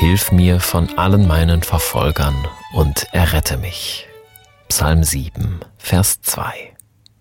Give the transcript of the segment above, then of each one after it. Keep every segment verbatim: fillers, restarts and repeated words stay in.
Hilf mir von allen meinen Verfolgern und errette mich. Psalm sieben, Vers zwei.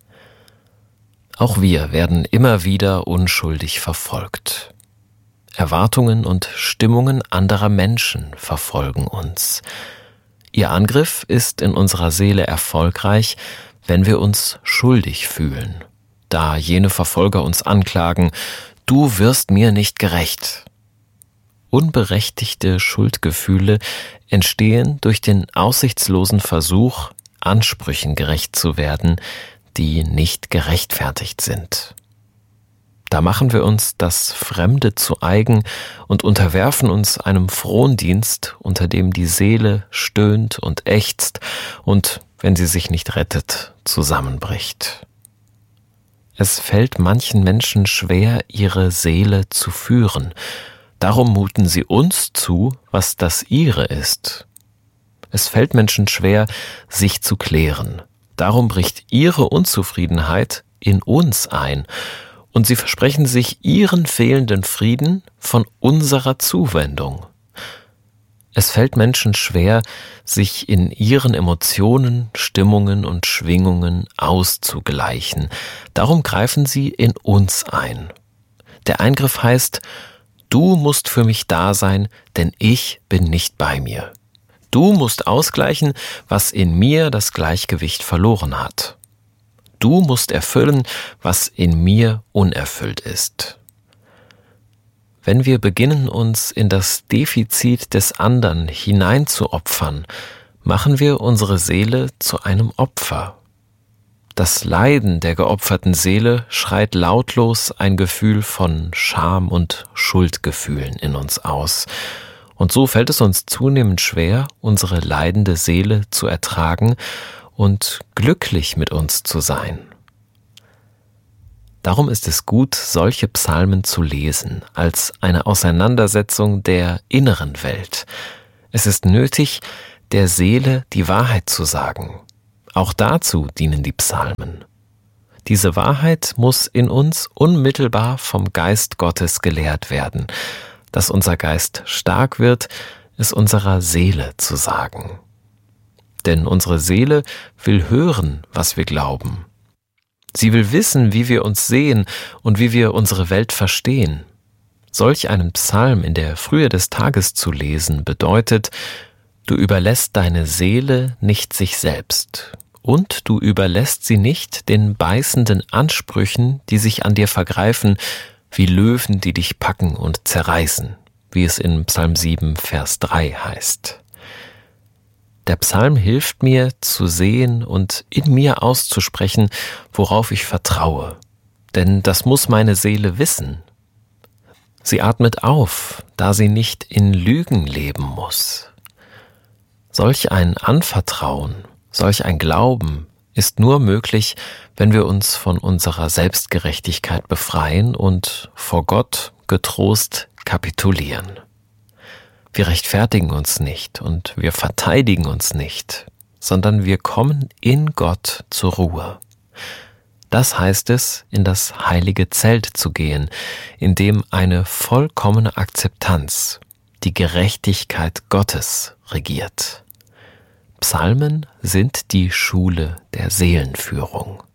Auch wir werden immer wieder unschuldig verfolgt. Erwartungen und Stimmungen anderer Menschen verfolgen uns. Ihr Angriff ist in unserer Seele erfolgreich, wenn wir uns schuldig fühlen, da jene Verfolger uns anklagen: Du wirst mir nicht gerecht. Unberechtigte Schuldgefühle entstehen durch den aussichtslosen Versuch, Ansprüchen gerecht zu werden, die nicht gerechtfertigt sind. Da machen wir uns das Fremde zu eigen und unterwerfen uns einem Frondienst, unter dem die Seele stöhnt und ächzt und, wenn sie sich nicht rettet, zusammenbricht. Es fällt manchen Menschen schwer, ihre Seele zu führen. Darum muten sie uns zu, was das ihre ist. Es fällt Menschen schwer, sich zu klären. Darum bricht ihre Unzufriedenheit in uns ein und sie versprechen sich ihren fehlenden Frieden von unserer Zuwendung. Es fällt Menschen schwer, sich in ihren Emotionen, Stimmungen und Schwingungen auszugleichen. Darum greifen sie in uns ein. Der Eingriff heißt: Du musst für mich da sein, denn ich bin nicht bei mir. Du musst ausgleichen, was in mir das Gleichgewicht verloren hat. Du musst erfüllen, was in mir unerfüllt ist. Wenn wir beginnen, uns in das Defizit des anderen hineinzuopfern, machen wir unsere Seele zu einem Opfer. Das Leiden der geopferten Seele schreit lautlos ein Gefühl von Scham und Schuldgefühlen in uns aus. Und so fällt es uns zunehmend schwer, unsere leidende Seele zu ertragen und glücklich mit uns zu sein. Darum ist es gut, solche Psalmen zu lesen, als eine Auseinandersetzung der inneren Welt. Es ist nötig, der Seele die Wahrheit zu sagen. Auch dazu dienen die Psalmen. Diese Wahrheit muss in uns unmittelbar vom Geist Gottes gelehrt werden, dass unser Geist stark wird, es unserer Seele zu sagen. Denn unsere Seele will hören, was wir glauben. Sie will wissen, wie wir uns sehen und wie wir unsere Welt verstehen. Solch einen Psalm in der Frühe des Tages zu lesen bedeutet: Du überlässt deine Seele nicht sich selbst und du überlässt sie nicht den beißenden Ansprüchen, die sich an dir vergreifen, wie Löwen, die dich packen und zerreißen, wie es in Psalm sieben, Vers drei heißt. Der Psalm hilft mir zu sehen und in mir auszusprechen, worauf ich vertraue, denn das muss meine Seele wissen. Sie atmet auf, da sie nicht in Lügen leben muss. Solch ein Anvertrauen, solch ein Glauben ist nur möglich, wenn wir uns von unserer Selbstgerechtigkeit befreien und vor Gott getrost kapitulieren. Wir rechtfertigen uns nicht und wir verteidigen uns nicht, sondern wir kommen in Gott zur Ruhe. Das heißt es, in das heilige Zelt zu gehen, in dem eine vollkommene Akzeptanz, die Gerechtigkeit Gottes regiert. Psalmen sind die Schule der Seelenführung.